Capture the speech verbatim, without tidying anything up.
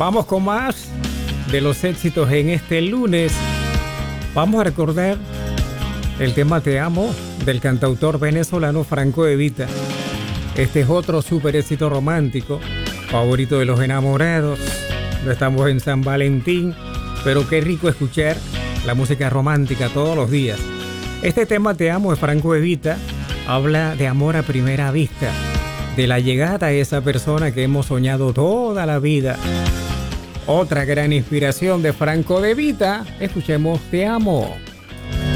Vamos con más de los éxitos en este lunes. Vamos a recordar el tema Te Amo del cantautor venezolano Franco De Vita. Este es otro super éxito romántico, favorito de los enamorados. No estamos en San Valentín, pero qué rico escuchar la música romántica todos los días. Este tema Te Amo de Franco De Vita habla de amor a primera vista, de la llegada a esa persona que hemos soñado toda la vida. Otra gran inspiración de Franco De Vita, escuchemos Te Amo.